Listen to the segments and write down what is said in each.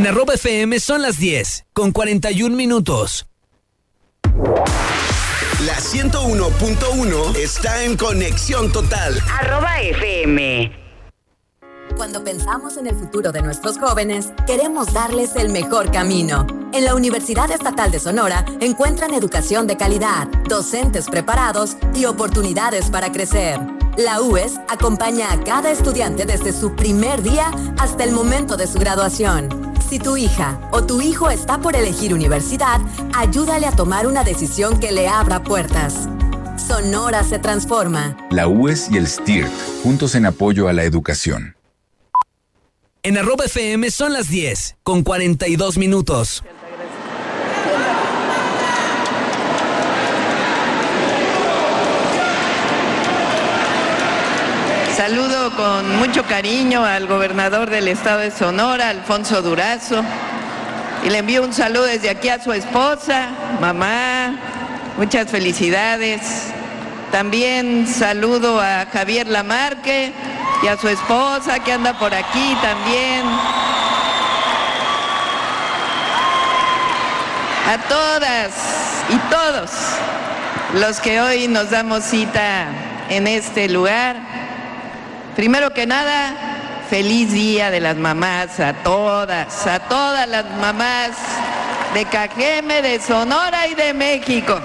En @FM son las 10, con 41 minutos. La 101.1 está en conexión total. @FM. Cuando pensamos en el futuro de nuestros jóvenes, queremos darles el mejor camino. En la Universidad Estatal de Sonora encuentran educación de calidad, docentes preparados y oportunidades para crecer. La UES acompaña a cada estudiante desde su primer día hasta el momento de su graduación. Si tu hija o tu hijo está por elegir universidad, ayúdale a tomar una decisión que le abra puertas. Sonora se transforma. La UES y el STIRT, juntos en apoyo a la educación. En @FM son las 10, con 42 minutos. Saludo con mucho cariño al gobernador del estado de Sonora, Alfonso Durazo, y le envío un saludo desde aquí a su esposa, mamá, muchas felicidades. También saludo a Javier Lamarque y a su esposa que anda por aquí también. A todas y todos los que hoy nos damos cita en este lugar. Primero que nada, feliz Día de las Mamás a todas las mamás de Cajeme, de Sonora y de México.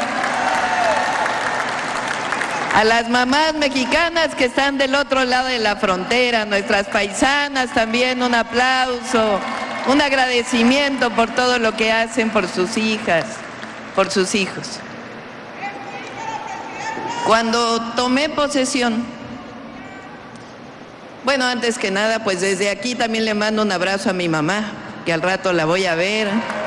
A las mamás mexicanas que están del otro lado de la frontera, nuestras paisanas, también un aplauso, un agradecimiento por todo lo que hacen por sus hijas, por sus hijos. Cuando tomé posesión, bueno, antes que nada, pues desde aquí también le mando un abrazo a mi mamá, que al rato la voy a ver.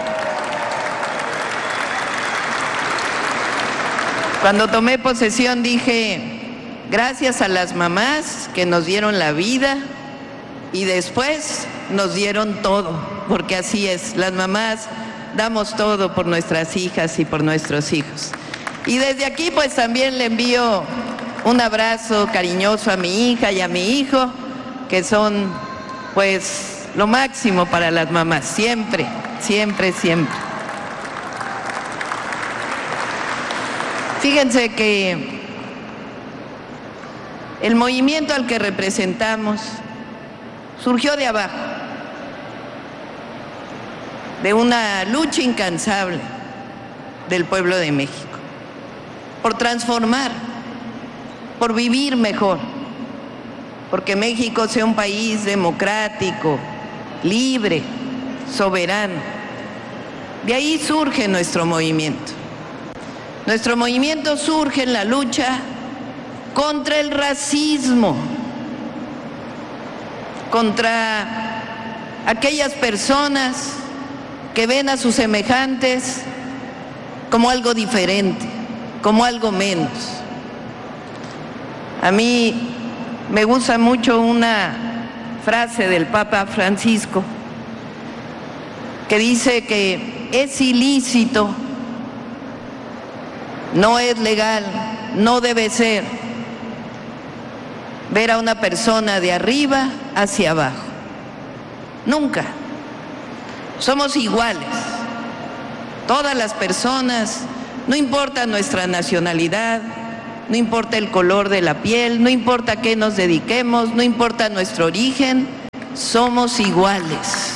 Cuando tomé posesión dije, gracias a las mamás que nos dieron la vida y después nos dieron todo, porque así es, las mamás damos todo por nuestras hijas y por nuestros hijos. Y desde aquí pues también le envío un abrazo cariñoso a mi hija y a mi hijo, que son pues lo máximo para las mamás, siempre, siempre, siempre. Fíjense que el movimiento al que representamos surgió de abajo, de una lucha incansable del pueblo de México, por transformar, por vivir mejor, porque México sea un país democrático, libre, soberano. De ahí surge nuestro movimiento. Nuestro movimiento surge en la lucha contra el racismo, contra aquellas personas que ven a sus semejantes como algo diferente, como algo menos. A mí me gusta mucho una frase del Papa Francisco que dice que es ilícito, no es legal, no debe ser ver a una persona de arriba hacia abajo. Nunca. Somos iguales. Todas las personas, no importa nuestra nacionalidad, no importa el color de la piel, no importa a qué nos dediquemos, no importa nuestro origen, somos iguales.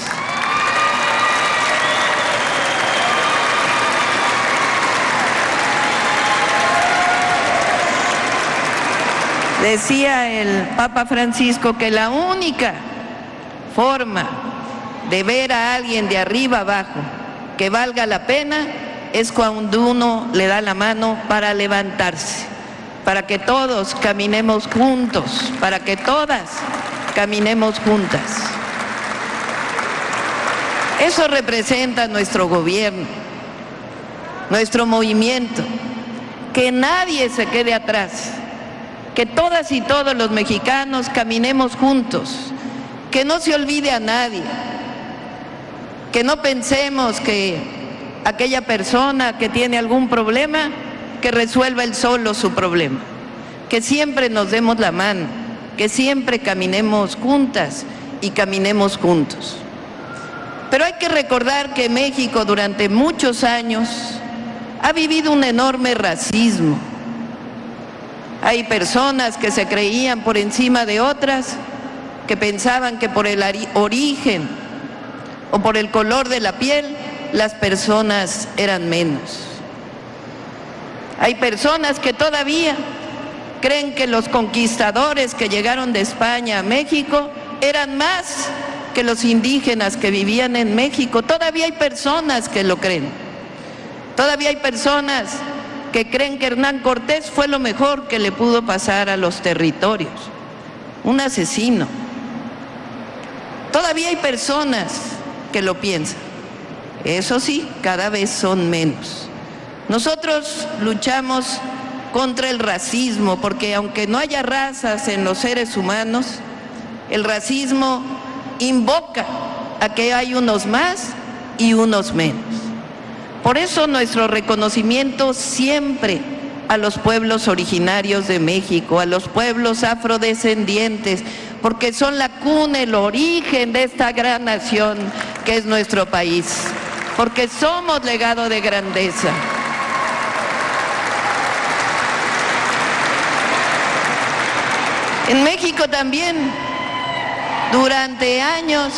Decía el Papa Francisco que la única forma de ver a alguien de arriba abajo que valga la pena es cuando uno le da la mano para levantarse, para que todos caminemos juntos, para que todas caminemos juntas. Eso representa nuestro gobierno, nuestro movimiento, que nadie se quede atrás, que todas y todos los mexicanos caminemos juntos, que no se olvide a nadie, que no pensemos que aquella persona que tiene algún problema, que resuelva él solo su problema, que siempre nos demos la mano, que siempre caminemos juntas y caminemos juntos. Pero hay que recordar que México durante muchos años ha vivido un enorme racismo. Hay personas que se creían por encima de otras, que pensaban que por el origen o por el color de la piel las personas eran menos. Hay personas que todavía creen que los conquistadores que llegaron de España a México eran más que los indígenas que vivían en México. Todavía hay personas que lo creen. Todavía hay personas que creen que Hernán Cortés fue lo mejor que le pudo pasar a los territorios. Un asesino. Todavía hay personas que lo piensan. Eso sí, cada vez son menos. Nosotros luchamos contra el racismo, porque aunque no haya razas en los seres humanos, el racismo invoca a que hay unos más y unos menos. Por eso nuestro reconocimiento siempre a los pueblos originarios de México, a los pueblos afrodescendientes, porque son la cuna, el origen de esta gran nación que es nuestro país, porque somos legado de grandeza. En México también, durante años,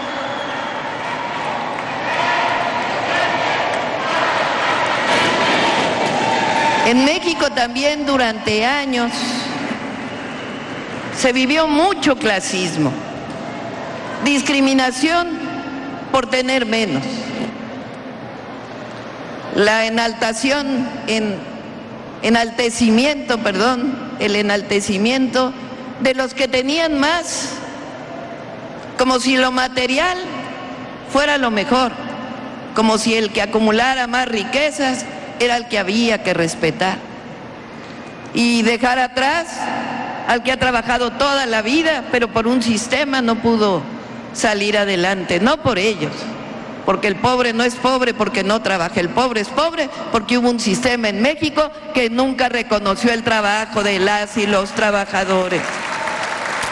se vivió mucho clasismo, discriminación por tener menos, el enaltecimiento de los que tenían más, como si lo material fuera lo mejor, como si el que acumulara más riquezas era el que había que respetar, y dejar atrás al que ha trabajado toda la vida, pero por un sistema no pudo salir adelante, no por ellos, porque el pobre no es pobre porque no trabaja, el pobre es pobre porque hubo un sistema en México que nunca reconoció el trabajo de las y los trabajadores.